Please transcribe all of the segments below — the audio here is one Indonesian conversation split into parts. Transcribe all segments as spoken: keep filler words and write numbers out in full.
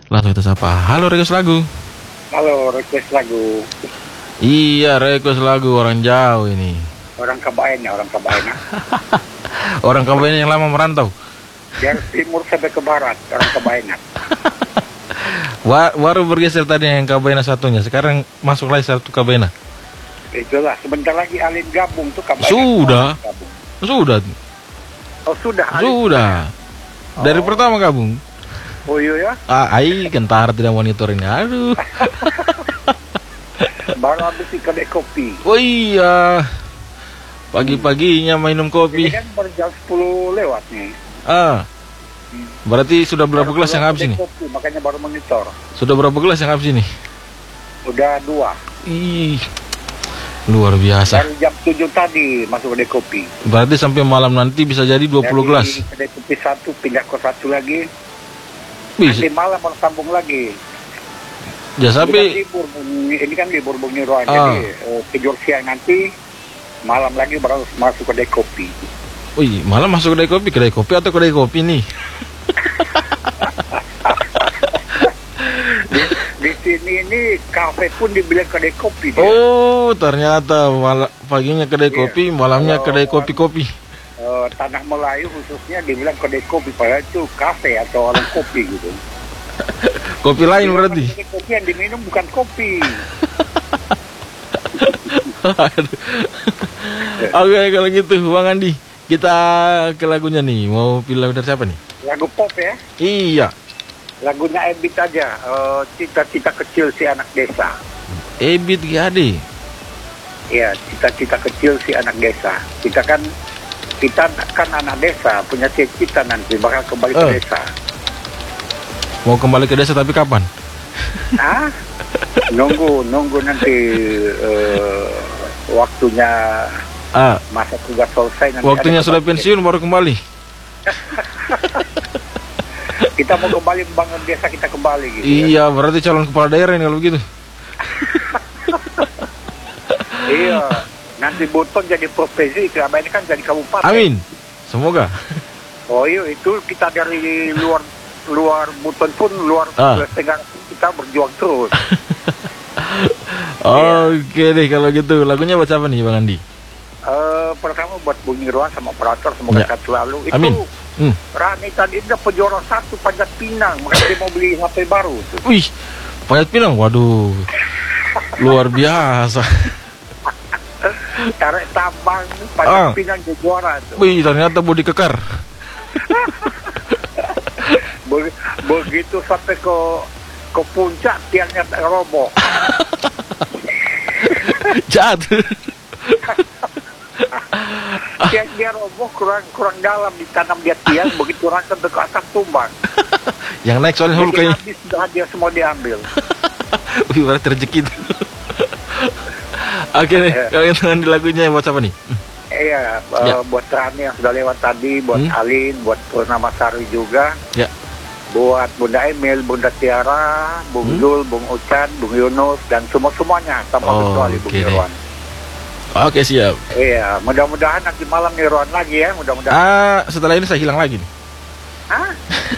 Langsung kita sapa. Halo, request lagu. Halo, request lagu. Iya, request lagu orang jauh ini. Orang Kabayan ya, orang Kabayan. Orang Kabayan yang lama merantau. Dari timur sampai ke barat, orang Kabayan. Wa- Baru bergeser tadi yang Kabayan satunya. Sekarang masuk lagi satu Kabayan. Itulah, sebentar lagi Alin gabung tuh Kabayan. Sudah. Gabung. Sudah. Oh sudah. Alin. Sudah. Dari Oh. pertama gabung. Oh iya ya. Ah, ai kentar tidak monitor ini. Aduh. Baru habis di kedai kopi. Oh iya. Pagi-paginya minum Ini kopi. kan baru jam sepuluh lewat nih. Ah. Berarti sudah berapa Baru gelas yang keluar habis kedai ini? kopi, makanya baru monitor. Sudah berapa gelas yang habis ini? Udah dua. Ih. Luar biasa. Baru jam tujuh tadi masuk kedai kopi. Berarti sampai malam nanti bisa jadi dua puluh gelas. Dari kedai kopi satu pindah ke satu lagi. Bisa. Nanti malam baru sambung lagi. Ya Ini kan sampai libur, Bung- ini kan libur Bung Nirwan, Ah. jadi eh, tidur siang nanti, malam lagi baru masuk kedai kopi. wih, malam masuk kedai kopi, kedai kopi atau kedai kopi nih? Di, di sini ini kafe pun dibilang kedai kopi. Dia. Oh, ternyata mal- paginya kedai Iya. kopi, malamnya Kalau- kedai kopi-kopi. Eh, tanah Melayu khususnya dibilang kedai kopi, padahal itu kafe atau warung kopi gitu. Kopi lain Jadi berarti. kedai kopi yang diminum bukan kopi. Aduh. Oke, kalau gitu Bang Andi, kita ke lagunya nih. Mau pilih lagu dari siapa nih? Lagu pop ya, Iya, lagunya Ebit aja. eh, Cita-cita kecil si anak desa. Ebit G A D. Iya, cita-cita kecil si anak desa. Kita kan kita kan anak desa, punya cita-cita nanti bakal kembali ke Eh. desa. Mau kembali ke desa tapi kapan? Hah? Nunggu, nunggu nanti eh, waktunya Ah, masa tugas selesai nanti. waktunya ada sudah kembali. pensiun baru kembali. Kita mau kembali membangun desa kita kembali gitu. ya. Iya, berarti calon kepala daerah ini kalau begitu. Iya. Nanti Buton jadi provinsi, Keraba ini kan jadi kabupaten. Amin. Semoga. Oh iya, itu kita dari luar luar Buton pun luar Ah. Sulawesi Tenggara pun kita berjuang terus. Oke deh kalau gitu. Lagunya buat siapa nih Bang Andi? Eh, pertama buat Bung Nirwan sama operator semoga Ya. sehat selalu. Itu Amin. Hmm. Rani tadi udah penjuara satu Panjat Pinang, makanya dia mau beli H P baru. tuh. Wih, Panjat Pinang. Waduh. Luar biasa. Tarik tambang Panjat Ah. Pinang dia juara tuh. Wih, ternyata bodi kekar. Be- Begitu sampai ke ke puncak tiangnya roboh. Jahat. Tiang dia roboh kurang kurang dalam ditanam dia tiang, begitu rangka ke atas tumbang. Yang naik soalnya hulu Jadi kayaknya. habis sudah dia semua diambil. Wih, berarti rezeki itu. Oke deh, Ya. kalau yang di lagunya buat siapa nih? Iya, eh, Ya. buat Rani yang sudah lewat tadi, buat Hmm. Alin, buat Purnama Sari juga. Ya. Buat Bunda Emil, Bunda Tiara, Bung Hmm. Zul, Bung Ucan, Bung Yunus, dan semua-semuanya tanpa Oh, kecuali Bung oke deh. Nirwan. Oke, siap. Iya, mudah-mudahan nanti malam Nirwan lagi ya, mudah-mudahan. Ah, setelah ini saya hilang lagi nih. Hah?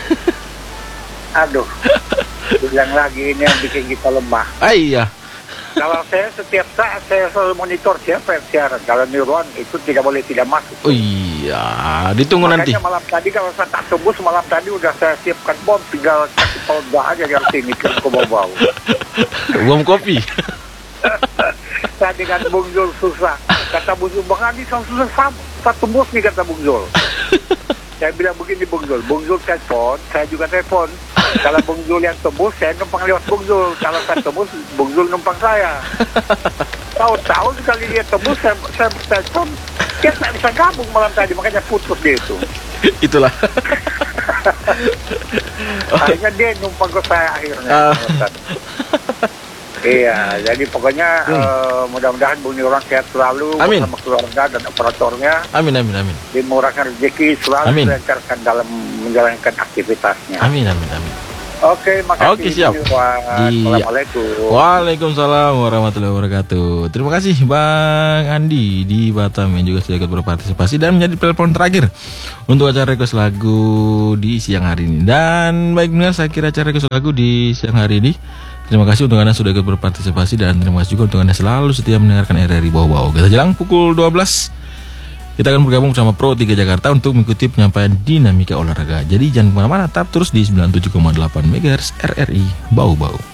Aduh, bilang lagi ini yang bikin kita lemah. Ah iya. Kalau saya setiap saat saya selalu monitor siapa yang siaran. Kalau Nirwan itu tidak boleh tidak masuk. Oh iya, ditunggu nanti. Makanya malam tadi kalau saya tak tembus malam tadi udah saya siapkan bom, tinggal kasih polda aja dari sini ke bau-bau. Bom kopi. Saya dengan Bung Zul susah. Kata Bung Zul, Bang Andi kalau susah sam- saya tembus nih kata Bung Zul. Saya bilang begini Bung Zul, Bung Zul telepon, saya juga telepon. Kalau Bung Zul yang tembus, saya numpang lewat Bung Zul. Kalau saya tembus, Bung Zul numpang saya. Tahu-tahu sekali dia tembus, saya, saya telepon. Dia tak bisa gabung malam tadi, makanya putus dia itu. Itulah. Akhirnya dia numpang ke saya akhirnya. Ah. Iya, jadi pokoknya Hmm. eh, mudah-mudahan Bung Nirwan sehat selalu Amin. bersama keluarga dan operatornya. Amin, amin, amin. Dimurahkan rezeki selalu Amin. dilancarkan dalam menjalankan aktivitasnya. Amin, amin, amin. Oke, makasih. Oke, siap. Assalamualaikum. Waalaikumsalam warahmatullahi wabarakatuh. Terima kasih Bang Andi di Batam yang juga sudah ikut berpartisipasi dan menjadi telepon terakhir untuk acara request lagu di siang hari ini. Dan baiknya saya kira acara request lagu di siang hari ini. Terima kasih untuk Anda sudah ikut berpartisipasi dan terima kasih juga untuk Anda selalu setia mendengarkan R R I Bau-Bau. Kita jelang pukul dua belas. Kita akan bergabung bersama Pro tiga Jakarta untuk mengikuti penyampaian dinamika olahraga. Jadi jangan kemana-mana, tetap terus di sembilan puluh tujuh koma delapan megahertz R R I Bau-Bau.